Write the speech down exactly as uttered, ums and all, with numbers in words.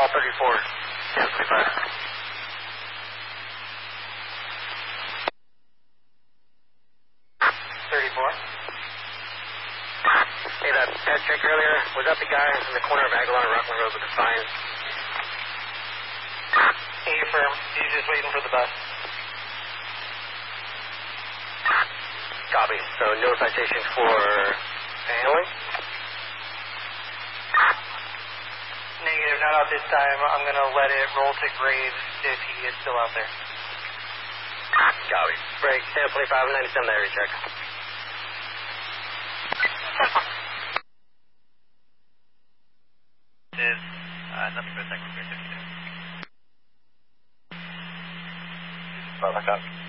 thirty-four, ten twenty-five. thirty-four. Hey, that, that check earlier, was that the guy in the corner of Aguilar and Rockland Road with the sign? Hey, affirm. He's just waiting for the bus. Copy. So no citation for handling? Negative, not out this time. I'm going to let it roll to Graves if he is still out there. Copy. Break, ten twenty-five and ninety-seven, the area check. Is uh, nothing but a second. Well, back up.